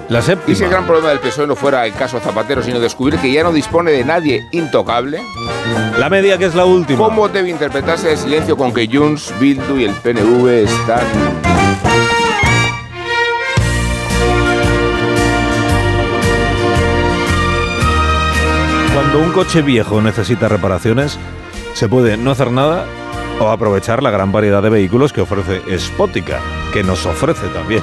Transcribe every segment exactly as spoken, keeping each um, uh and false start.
La séptima. Y si el gran problema del P S O E no fuera el caso Zapatero, sino descubrir que ya no dispone de nadie intocable. La media, que es la última. ¿Cómo debe interpretarse el silencio con que Junts, Bildu y el P N V están... Cuando un coche viejo necesita reparaciones, se puede no hacer nada o aprovechar la gran variedad de vehículos que ofrece Spoticar, que nos ofrece también.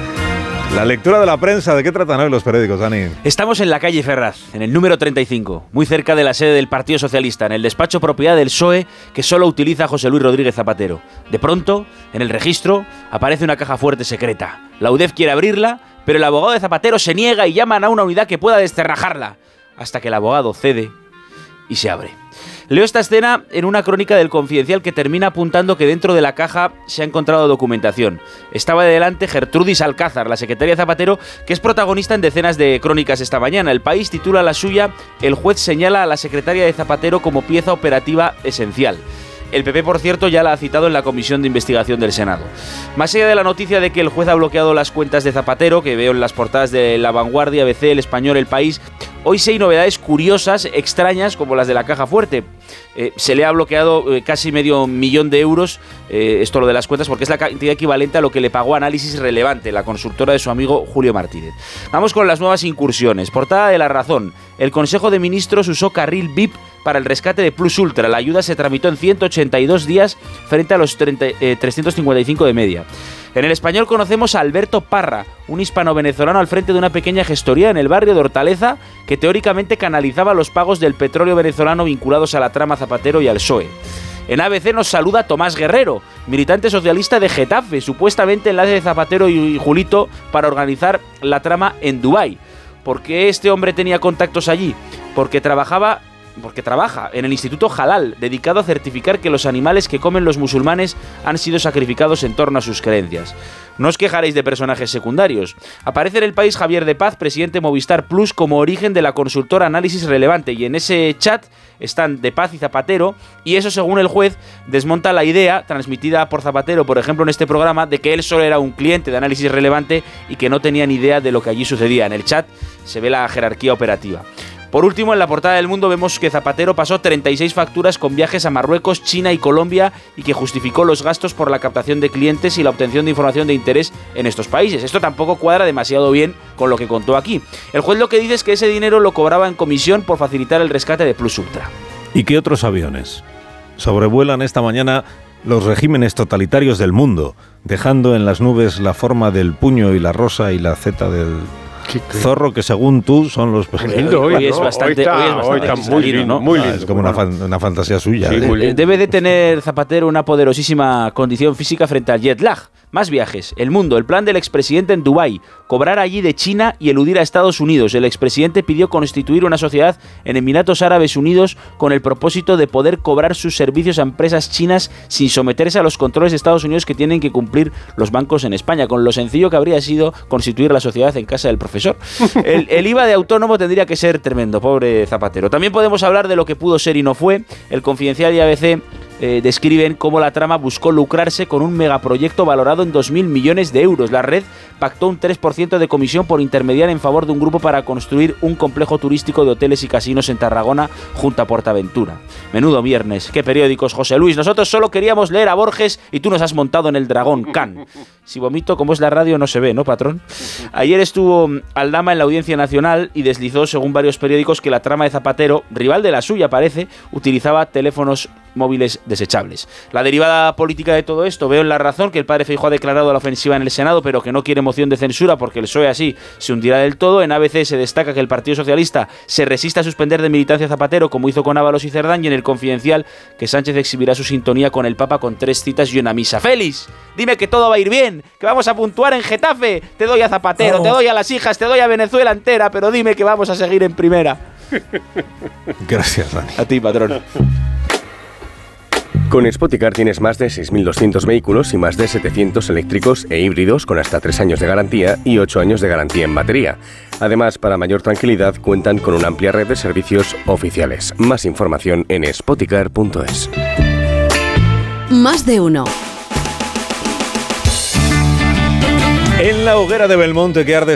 La lectura de la prensa, ¿de qué tratan hoy los periódicos, Dani? Estamos en la calle Ferraz, en el número treinta y cinco, muy cerca de la sede del Partido Socialista, en el despacho propiedad del P S O E que solo utiliza José Luis Rodríguez Zapatero. De pronto, en el registro, aparece una caja fuerte secreta. La U D E F quiere abrirla, pero el abogado de Zapatero se niega y llaman a una unidad que pueda descerrajarla, hasta que el abogado cede y se abre. Leo esta escena en una crónica del Confidencial que termina apuntando que dentro de la caja se ha encontrado documentación. Estaba delante Gertrudis Alcázar, la secretaria de Zapatero, que es protagonista en decenas de crónicas esta mañana. El País titula la suya: el juez señala a la secretaria de Zapatero como pieza operativa esencial. El P P, por cierto, ya la ha citado en la Comisión de Investigación del Senado. Más allá de la noticia de que el juez ha bloqueado las cuentas de Zapatero, que veo en las portadas de La Vanguardia, A B C, El Español, El País, hoy sí hay novedades curiosas, extrañas, como las de la caja fuerte. Eh, se le ha bloqueado eh, casi medio millón de euros, eh, esto lo de las cuentas, porque es la cantidad equivalente a lo que le pagó Análisis Relevante, la consultora de su amigo Julio Martínez. Vamos con las nuevas incursiones. Portada de La Razón. El Consejo de Ministros usó carril V I P para el rescate de Plus Ultra. La ayuda se tramitó en ciento ochenta y dos días frente a los treinta, eh, trescientos cincuenta y cinco de media. En El Español conocemos a Alberto Parra, un hispano-venezolano al frente de una pequeña gestoría en el barrio de Hortaleza que teóricamente canalizaba los pagos del petróleo venezolano vinculados a la trama Zapatero y al P S O E. En A B C nos saluda Tomás Guerrero, militante socialista de Getafe, supuestamente enlace de Zapatero y Julito para organizar la trama en Dubái. ¿Por qué este hombre tenía contactos allí? Porque trabajaba... porque trabaja en el Instituto Halal, dedicado a certificar que los animales que comen los musulmanes han sido sacrificados en torno a sus creencias. No os quejaréis de personajes secundarios. Aparece en El País Javier de Paz, presidente Movistar Plus, como origen de la consultora Análisis Relevante, y en ese chat están De Paz y Zapatero, y eso, según el juez, desmonta la idea, transmitida por Zapatero, por ejemplo, en este programa, de que él solo era un cliente de Análisis Relevante y que no tenía ni idea de lo que allí sucedía. En el chat se ve la jerarquía operativa. Por último, en la portada del Mundo vemos que Zapatero pasó treinta y seis facturas con viajes a Marruecos, China y Colombia y que justificó los gastos por la captación de clientes y la obtención de información de interés en estos países. Esto tampoco cuadra demasiado bien con lo que contó aquí. El juez lo que dice es que ese dinero lo cobraba en comisión por facilitar el rescate de Plus Ultra. ¿Y qué otros aviones sobrevuelan esta mañana los regímenes totalitarios del mundo, dejando en las nubes la forma del puño y la rosa y la zeta del... zorro, que según tú son los presidentes? Hoy, hoy es bastante, hoy está, hoy es bastante hoy está muy lindo, ¿no? Muy lindo, ah, es como una, fan, una fantasía suya. Sí, ¿eh? Debe de tener Zapatero una poderosísima condición física frente al jet lag. Más viajes. El Mundo. El plan del expresidente en Dubái. Cobrar allí de China y eludir a Estados Unidos. El expresidente pidió constituir una sociedad en Emiratos Árabes Unidos con el propósito de poder cobrar sus servicios a empresas chinas sin someterse a los controles de Estados Unidos que tienen que cumplir los bancos en España, con lo sencillo que habría sido constituir la sociedad en casa del profesor. El, el I V A de autónomo tendría que ser tremendo, pobre Zapatero. También podemos hablar de lo que pudo ser y no fue. El Confidencial y A B C eh, describen cómo la trama buscó lucrarse con un megaproyecto valorado en dos mil millones de euros. La red pactó un tres por ciento de comisión por intermediar en favor de un grupo para construir un complejo turístico de hoteles y casinos en Tarragona junto a Portaventura. Menudo viernes. ¿Qué periódicos, José Luis? Nosotros solo queríamos leer a Borges y tú nos has montado en el Dragón Can. Si vomito, como es la radio, no se ve, ¿no, patrón? Ayer estuvo Aldama en la Audiencia Nacional y deslizó, según varios periódicos, que la trama de Zapatero, rival de la suya parece, utilizaba teléfonos móviles desechables. La derivada política de todo esto, veo en La Razón que el padre Feijóo ha declarado la ofensiva en el Senado, pero que no quiere moción de censura porque el P S O E así se hundirá del todo. En A B C se destaca que el Partido Socialista se resiste a suspender de militancia a Zapatero, como hizo con Ábalos y Cerdán, y en el Confidencial que Sánchez exhibirá su sintonía con el Papa con tres citas y una misa. ¡Félix! Dime que todo va a ir bien, que vamos a puntuar en Getafe. Te doy a Zapatero, oh. te doy a las hijas, te doy a Venezuela entera, pero dime que vamos a seguir en primera. Gracias, Dani. A ti, patrón. Con Spoticar tienes más de seis mil doscientos vehículos y más de setecientos eléctricos e híbridos con hasta tres años de garantía y ocho años de garantía en batería. Además, para mayor tranquilidad, cuentan con una amplia red de servicios oficiales. Más información en spoticar punto es. Más de uno. En la hoguera de Belmonte que arde